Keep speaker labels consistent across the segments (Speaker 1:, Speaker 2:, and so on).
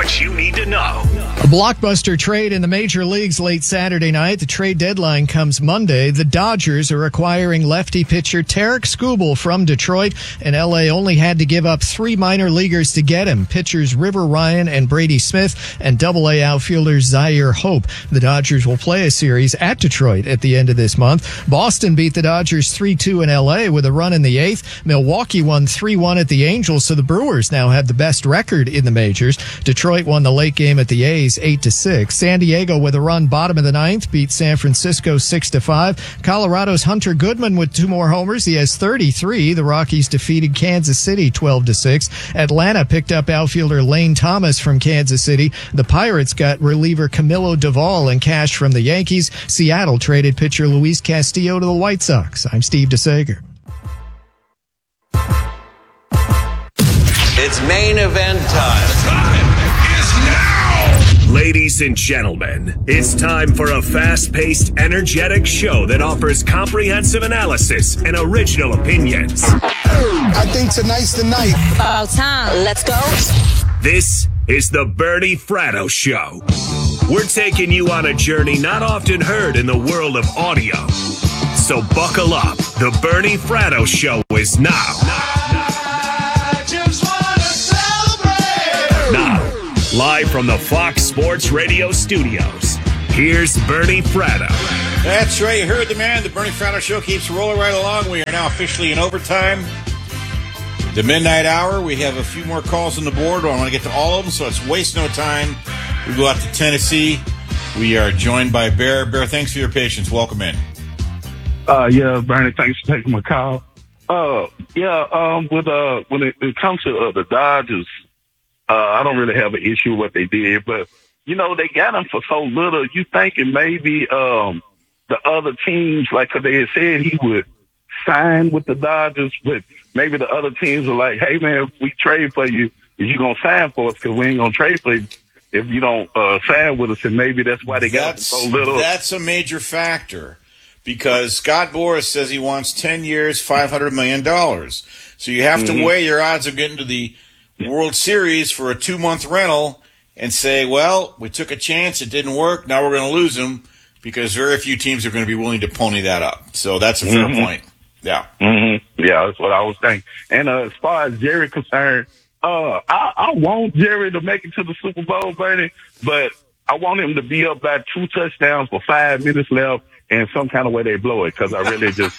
Speaker 1: what you need to know.
Speaker 2: A blockbuster trade in the major leagues late Saturday night. The trade deadline comes Monday. The Dodgers are acquiring lefty pitcher Tarik Skubal from Detroit, and L.A. only had to give up 3 minor leaguers to get him. Pitchers River Ryan and Brady Smith and Double-A outfielder Zaire Hope. The Dodgers will play a series at Detroit at the end of this month. Boston beat the Dodgers 3-2 in L.A. with a run in the 8th. Milwaukee won 3-1 at the Angels, so the Brewers now have the best record in the majors. Detroit won the late game at the A's 8-6. San Diego with a run bottom of the 9th beat San Francisco 6-5. Colorado's Hunter Goodman with 2 more homers. He has 33. The Rockies defeated Kansas City 12-6. Atlanta picked up outfielder Lane Thomas from Kansas City. The Pirates got reliever Camilo Doval and cash from the Yankees. Seattle traded pitcher Luis Castillo to the White Sox. I'm Steve DeSager.
Speaker 3: It's main event time.
Speaker 1: The time is now! Ladies and gentlemen, it's time for a fast-paced, energetic show that offers comprehensive analysis and original opinions.
Speaker 4: I think tonight's the night.
Speaker 5: About time. Let's go.
Speaker 1: This is the Bernie Fratto Show. We're taking you on a journey not often heard in the world of audio. So buckle up. The Bernie Fratto Show is now. Now, live from the Fox Sports Radio studios, here's Bernie Fratto.
Speaker 6: That's right. You heard the man. The Bernie Fratto Show keeps rolling right along. We are now officially in overtime. The midnight hour. We have a few more calls on the board. I want to get to all of them, so let's waste no time. We go out to Tennessee. We are joined by Bear. Bear, thanks for your patience. Welcome in.
Speaker 7: Yeah, Bernie, thanks for taking my call. When it comes to the Dodgers, I don't really have an issue with what they did, but, you know, they got him for so little. You thinking maybe the other teams, like, 'cause they had said he would sign with the Dodgers, but maybe the other teams are like, hey, man, if we trade for you, is you going to sign for us? Because we ain't going to trade for you if you don't sign with us, and maybe that's why they got him so little.
Speaker 6: That's a major factor, because Scott Boras says he wants 10 years, $500 million. So you have to weigh your odds of getting to the World Series for a 2-month rental and say, well, we took a chance, it didn't work, now we're going to lose him, because very few teams are going to be willing to pony that up. So that's a fair point. Yeah.
Speaker 7: Yeah, that's what I was thinking. And as far as Jerry concerned, I want Jerry to make it to the Super Bowl, Bernie, but I want him to be up by 2 touchdowns for 5 minutes left, and some kind of way they blow it, because I really just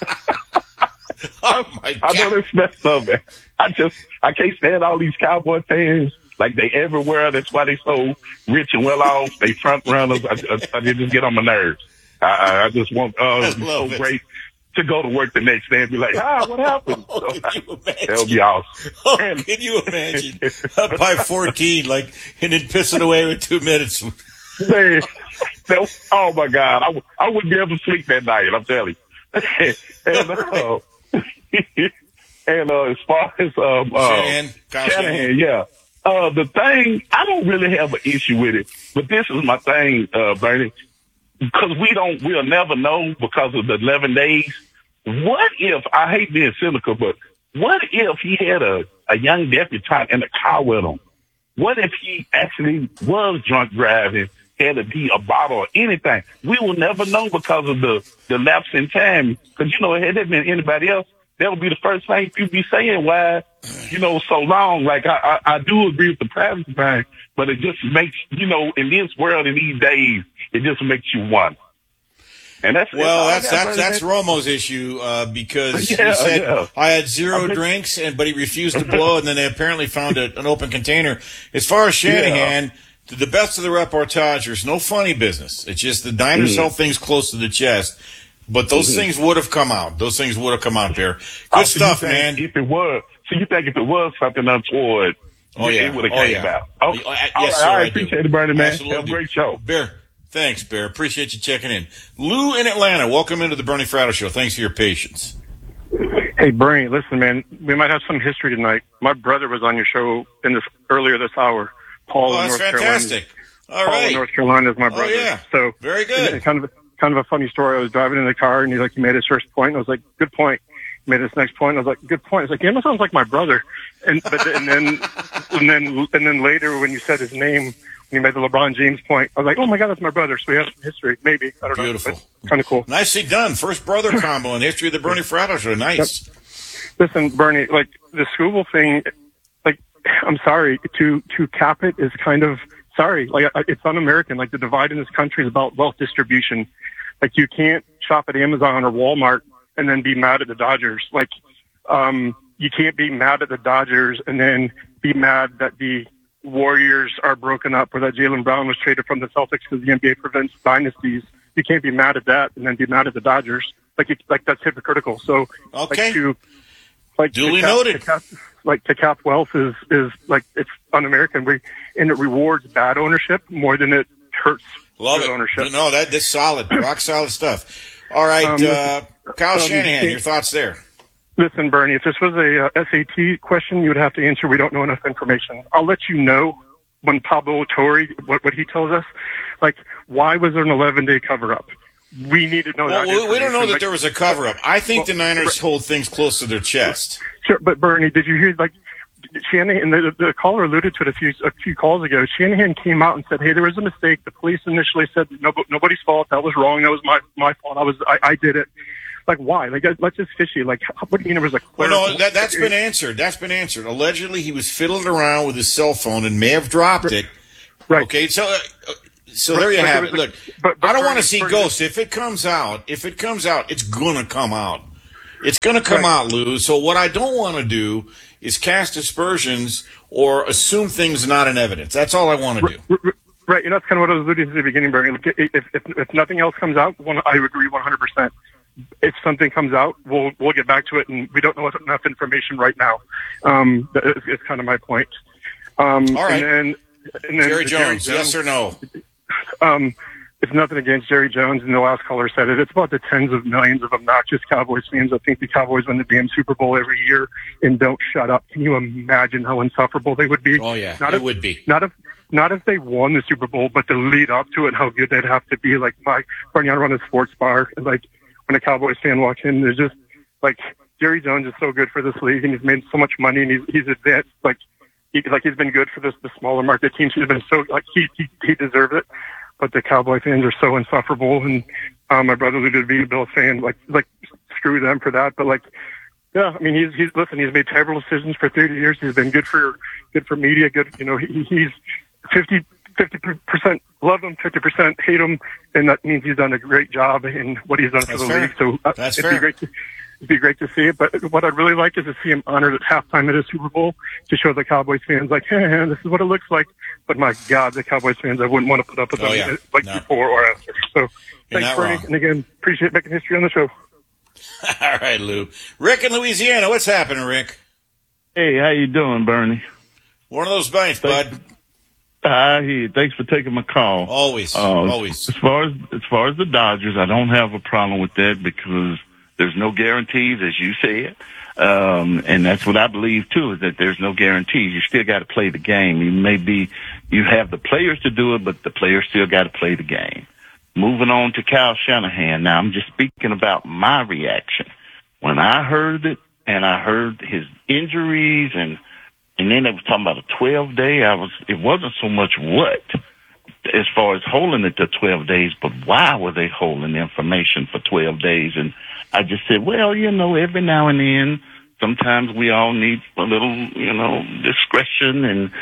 Speaker 6: oh my God.
Speaker 7: I know it's messed up, man. I can't stand all these Cowboy fans. Like, they everywhere. That's why they so rich and well off. They front runners. I just get on my nerves. I just want it's so great to go to work the next day and be like, what happened?
Speaker 6: Oh, can you imagine?
Speaker 7: That'll be awesome.
Speaker 6: Oh, can you imagine? Up by 14, like, and then pissing away with 2 minutes.
Speaker 7: Man, oh my God. I wouldn't be able to sleep that night, I'm telling you. And as far as Shanahan, yeah. The thing, I don't really have an issue with it, but this is my thing, Bernie, because we'll never know because of the 11 days. What if, I hate being cynical, but what if he had a young debutante in the car with him? What if he actually was drunk driving, had to be a bottle or anything? We will never know because of the lapse in time. Because, you know, had there been anybody else, that would be the first thing people be saying, why, you know, so long. Like, I do agree with the privacy thing, but it just makes, you know, in this world, in these days, it just makes you wonder. And that's Romo's issue, because he said, I had 0 drinks, but he refused to blow, and then they apparently found an open container. As far as Shanahan, to the best of the reportage, there's no funny business. It's just the diners held things close to the chest. But those things would have come out. Those things would have come out there. Good stuff, man. If it was, so you think if it was something untoward, it would have came out.
Speaker 6: Yes, sir.
Speaker 7: I appreciate it, Bernie, man.
Speaker 6: Absolutely.
Speaker 7: Have a great show.
Speaker 6: Bear. Thanks, Bear. Appreciate you checking in. Lou in Atlanta, welcome into the Bernie Fratto Show. Thanks for your patience.
Speaker 8: Hey, Bernie, listen, man, we might have some history tonight. My brother was on your show earlier this hour. Paul in North
Speaker 6: fantastic.
Speaker 8: Carolina.
Speaker 6: All right.
Speaker 8: Paul in North Carolina is my brother.
Speaker 6: Oh, yeah.
Speaker 8: So
Speaker 6: very good.
Speaker 8: Kind of a funny story. I was driving in the car, and he made his first point, and I was like, good point. made this next point. I was like, good point. It's like, Gamble sounds like my brother. And then later when you said his name, when you made the LeBron James point, I was like, oh my God, that's my brother. So we have some history. Maybe. I don't know.
Speaker 6: Beautiful.
Speaker 8: Kind of cool.
Speaker 6: Nicely done. First brother combo in the history of the Bernie Fratto Show. Nice.
Speaker 8: Yep. Listen, Bernie, like the Scooble thing, like, I'm sorry, to cap it is kind of, sorry, like it's un-American. Like the divide in this country is about wealth distribution. Like you can't shop at Amazon or Walmart and then be mad at the Dodgers. Like, you can't be mad at the Dodgers and then be mad that the Warriors are broken up or that Jaylen Brown was traded from the Celtics because the NBA prevents dynasties. You can't be mad at that and then be mad at the Dodgers. Like that's hypocritical. So,
Speaker 6: okay.
Speaker 8: Duly
Speaker 6: noted.
Speaker 8: To cap wealth is like it's un-American. And it rewards bad ownership more than it hurts
Speaker 6: good
Speaker 8: ownership.
Speaker 6: No, that's solid, rock solid stuff. All right, Kyle Shanahan, your thoughts there?
Speaker 8: Listen, Bernie, if this was a SAT question, you would have to answer. We don't know enough information. I'll let you know when Pablo Torre, what he tells us. Like, why was there an 11-day cover-up? We need to know that.
Speaker 6: We don't know that there was a cover-up. I think the Niners hold things close to their chest.
Speaker 8: Sure, but Bernie, did you hear, like, Shanahan, the caller alluded to it a few calls ago. Shanahan came out and said, hey, there was a mistake. The police initially said nobody's fault. That was wrong. That was my fault. I did it. Like, why? Like, let's just fishy. Like, what do you know? Was like,
Speaker 6: no, that's been answered. That's been answered. Allegedly, he was fiddling around with his cell phone and may have dropped it.
Speaker 8: Right.
Speaker 6: Okay, so there you have it. Look, I don't want to see ghosts. If it comes out, it's gonna come out. It's gonna come out, Lou. So what I don't want to do is cast aspersions or assume things not in evidence. That's all I want to do.
Speaker 8: Right, and that's kind of what I was alluding to at the beginning, Bernie. Like, if nothing else comes out, I agree 100%. If something comes out, we'll get back to it, and we don't know enough information right now. It's kind of my point.
Speaker 6: All right.
Speaker 8: And then
Speaker 6: Jerry Jones, yes or no?
Speaker 8: It's nothing against Jerry Jones, and the last caller said it. It's about the tens of millions of obnoxious Cowboys fans. I think the Cowboys win the damn Super Bowl every year and don't shut up. Can you imagine how insufferable they would be?
Speaker 6: Oh, yeah, would be.
Speaker 8: Not if they won the Super Bowl, but the lead up to it, how good they'd have to be. Like, Bernie, I run a sports bar, and like when a Cowboys fan walks in, there's just like Jerry Jones is so good for this league, and he's made so much money, and he's advanced. He's been good for the smaller market teams. He's been so he deserves it. But the Cowboy fans are so insufferable, and my brother alluded to being a Bills fan. Like screw them for that. But yeah, I mean, he's made terrible decisions for 30 years. He's been good for media. Good, he's 50% love him, 50% hate him, and that means he's done a great job in what he's done for the league. So
Speaker 6: that's fair.
Speaker 8: It'd be great to see it, but what I'd really like is to see him honored at halftime at a Super Bowl to show the Cowboys fans, like, hey, this is what it looks like. But my God, the Cowboys fans, I wouldn't want to put up with them before or after. So thanks, Bernie, and again, appreciate making history on the show.
Speaker 6: All right, Lou. Rick in Louisiana, what's happening, Rick?
Speaker 9: Hey, how you doing, Bernie?
Speaker 6: One of those bites, bud.
Speaker 9: I hear you. Thanks for taking my call.
Speaker 6: Always.
Speaker 9: As far as the Dodgers, I don't have a problem with that because there's no guarantees, as you said. And that's what I believe, too, is that there's no guarantees. You still got to play the game. You have the players to do it, but the players still got to play the game. Moving on to Kyle Shanahan. Now, I'm just speaking about my reaction. When I heard it, and I heard his injuries, and then they was talking about a 12-day, it wasn't so much what, as far as holding it to 12 days, but why were they holding the information for 12 days? And I just said, well, every now and then, sometimes we all need a little, discretion and,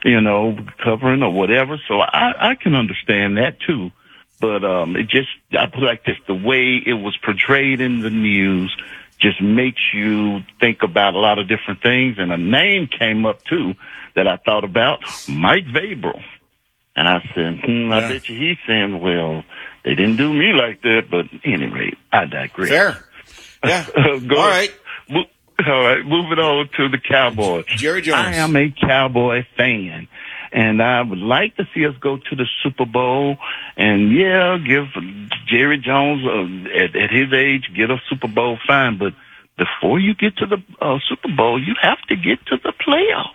Speaker 9: covering or whatever. So I can understand that too. But I put it like this, the way it was portrayed in the news just makes you think about a lot of different things. And a name came up too that I thought about, Mike Vrabel. And I said, I bet you he's saying, well, they didn't do me like that, but at any rate, I digress.
Speaker 6: Fair. Yeah. All right.
Speaker 9: All right, moving on to the Cowboys.
Speaker 6: Jerry Jones.
Speaker 9: I am a Cowboy fan, and I would like to see us go to the Super Bowl and, give Jerry Jones, at his age, get a Super Bowl, fine. But before you get to the Super Bowl, you have to get to the playoffs.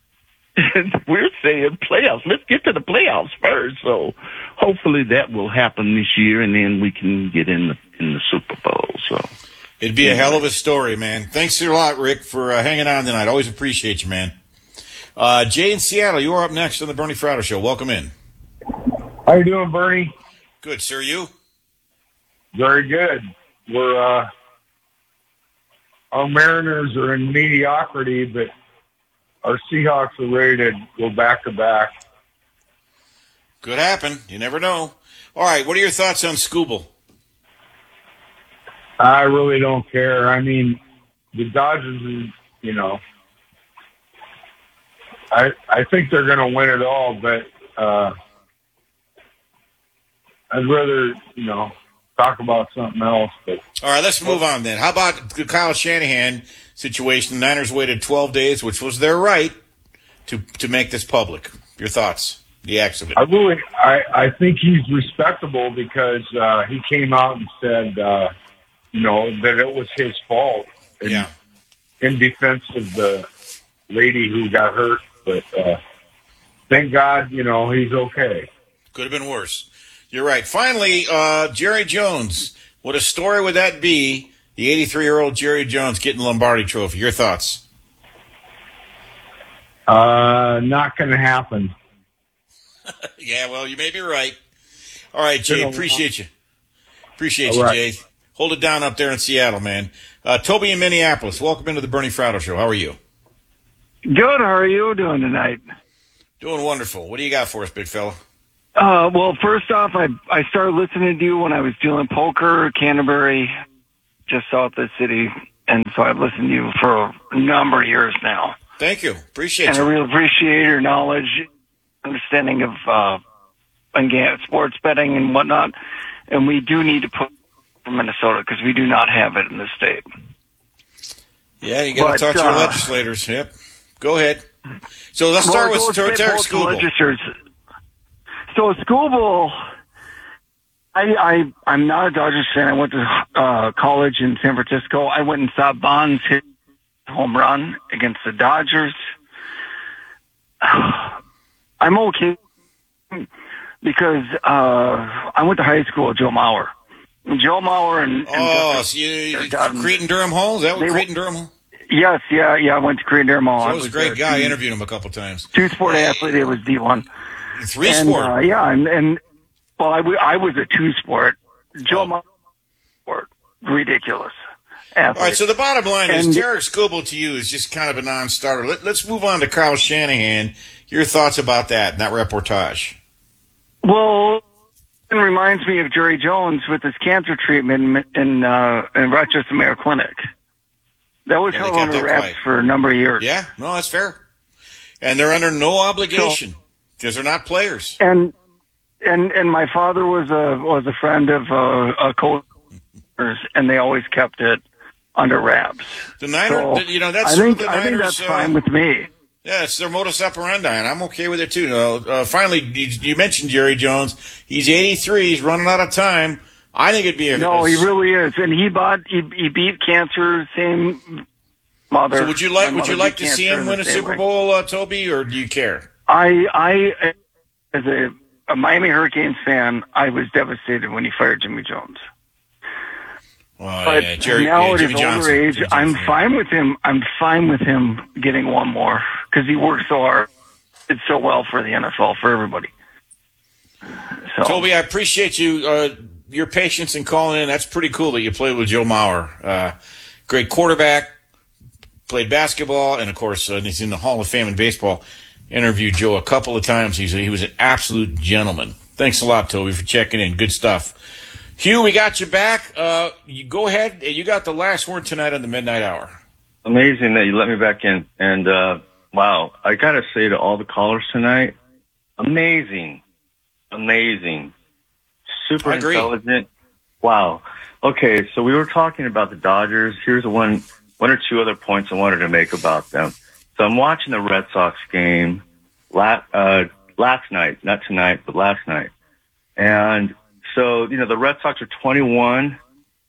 Speaker 9: And we're saying playoffs. Let's get to the playoffs first. So hopefully that will happen this year, and then we can get in the Super Bowl. So
Speaker 6: It'd be a hell of a story, man. Thanks a lot, Rick, for hanging on tonight. Always appreciate you, man. Jay in Seattle, you are up next on the Bernie Fratto Show. Welcome in.
Speaker 10: How you doing, Bernie?
Speaker 6: Good, sir. You?
Speaker 10: Very good. We're our Mariners are in mediocrity, but our Seahawks are ready to go back-to-back.
Speaker 6: Could happen. You never know. All right, what are your thoughts on Skubal?
Speaker 10: I really don't care. I mean, the Dodgers, you know, I think they're going to win it all, but I'd rather, you know, talk about something else. But
Speaker 6: all right, let's move on then. How about the Kyle Shanahan situation? The Niners waited 12 days, which was their right, to make this public. Your thoughts? The accident.
Speaker 10: I think he's respectable because he came out and said, you know, that it was his fault. In defense of the lady who got hurt, but thank God, you know, he's okay.
Speaker 6: Could have been worse. You're right. Finally, Jerry Jones. What a story would that be? The 83-year-old Jerry Jones getting the Lombardi Trophy. Your thoughts?
Speaker 10: Not going to happen.
Speaker 6: Yeah, well, you may be right. All right, Jay, appreciate you. Appreciate you,
Speaker 10: right.
Speaker 6: Jay. Hold it down up there in Seattle, man. Toby in Minneapolis, welcome into the Bernie Fratto Show. How are you?
Speaker 11: Good. How are you doing tonight?
Speaker 6: Doing wonderful. What do you got for us, big fella?
Speaker 11: Well, first off, I started listening to you when I was doing poker, Canterbury, just south of the city, and so I've listened to you for a number of years now.
Speaker 6: Thank you. Appreciate
Speaker 11: and
Speaker 6: you.
Speaker 11: I really appreciate your knowledge, understanding of sports betting and whatnot. And we do need to put from Minnesota because we do not have it in the state.
Speaker 6: Yeah, you got to talk to your legislators. Yep. Go ahead. So let's start with Tarek Skubal.
Speaker 11: So Skubal, I'm not a Dodgers fan. I went to college in San Francisco. I went and saw Bonds hit home run against the Dodgers. I'm okay because I went to high school with Joe Mauer. Joe Mauer and
Speaker 6: so you Cretin-Derham Hall? Is that what Cretin-Derham Hall?
Speaker 11: Yes, yeah. I went to Cretin-Derham Hall.
Speaker 6: So he was a great guy. I interviewed him a couple times.
Speaker 11: Two-sport athlete. It was D1.
Speaker 6: Three-sport.
Speaker 11: Well, I was a two-sport. Joe Mauer, sport. Ridiculous. Athlete.
Speaker 6: All right, so the bottom line is Tarek Skubal to you is just kind of a non-starter. Let's move on to Kyle Shanahan. Your thoughts about that reportage?
Speaker 11: Well, it reminds me of Jerry Jones with his cancer treatment in Rochester Mayo Clinic. That was held under wraps for a number of years.
Speaker 6: Yeah, no, that's fair. And they're under no obligation because they're not players.
Speaker 11: And my father was a friend of a coach, and they always kept it under wraps.
Speaker 6: The Niners,
Speaker 11: I think that's fine with me.
Speaker 6: Yeah, it's their modus operandi, and I'm okay with it too. Finally, you mentioned Jerry Jones. He's 83. He's running out of time. I think it'd be he
Speaker 11: really is, and he beat cancer. Same mother.
Speaker 6: So would you like to see him win a Super Bowl, Toby, or do you care?
Speaker 11: I as a Miami Hurricanes fan, I was devastated when he fired Jimmy Jones. But now at his older age, I'm fine with him. I'm fine with him getting one more because he worked so hard, did so well for the NFL, for everybody. So,
Speaker 6: Toby, I appreciate you your patience in calling in. That's pretty cool that you played with Joe Mauer. Great quarterback, played basketball, and of course he's in the Hall of Fame in baseball. Interviewed Joe a couple of times. He was an absolute gentleman. Thanks a lot, Toby, for checking in. Good stuff. Hugh, we got you back. You go ahead. You got the last word tonight on the Midnight Hour.
Speaker 12: Amazing that you let me back in. And, wow, I got to say to all the callers tonight, amazing. Super intelligent. Wow. Okay, so we were talking about the Dodgers. Here's one or two other points I wanted to make about them. So I'm watching the Red Sox game last night, not tonight, but last night. And so, the Red Sox are 20-4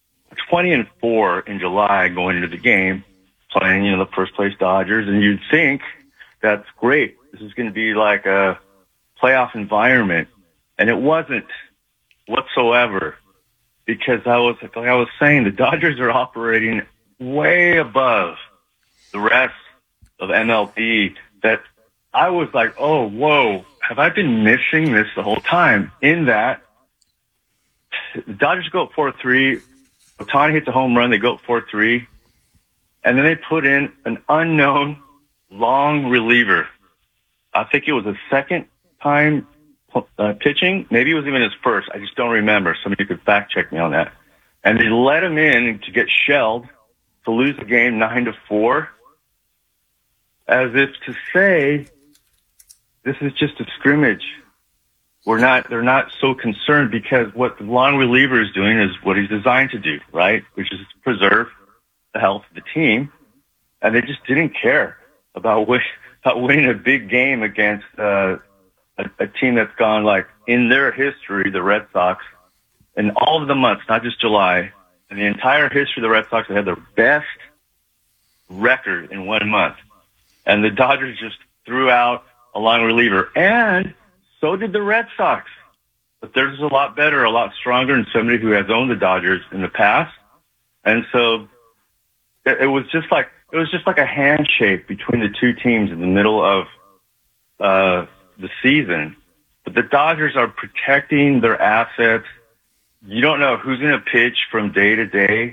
Speaker 12: in July going into the game, playing, the first place Dodgers. And you'd think that's great. This is going to be like a playoff environment. And it wasn't whatsoever. because I was saying, the Dodgers are operating way above the rest of MLB, that I was like, oh, whoa, have I been missing this the whole time? In that, the Dodgers go up 4-3, Ohtani hits a home run, they go up 4-3, and then they put in an unknown long reliever. I think it was a second time pitching. Maybe it was even his first. I just don't remember. Somebody could fact check me on that. And they let him in to get shelled to lose the game 9-4, as if to say, this is just a scrimmage. They're not so concerned, because what the long reliever is doing is what he's designed to do, right? Which is to preserve the health of the team. And they just didn't care about winning a big game against a team that's gone, like, in their history, the Red Sox, in all of the months, not just July, in the entire history of the Red Sox, they had their best record in 1 month. And the Dodgers just threw out a long reliever. And so did the Red Sox. But theirs is a lot better, a lot stronger, and somebody who has owned the Dodgers in the past. And so it was just like a handshake between the two teams in the middle of the season. But the Dodgers are protecting their assets. You don't know who's going to pitch from day to day.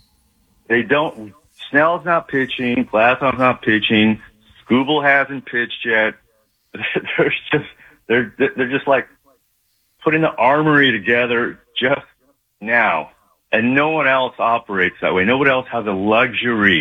Speaker 12: Snell's not pitching. Glasnow's not pitching. Skubal hasn't pitched yet. They're just like putting the armory together just now. And no one else operates that way. Nobody else has a luxury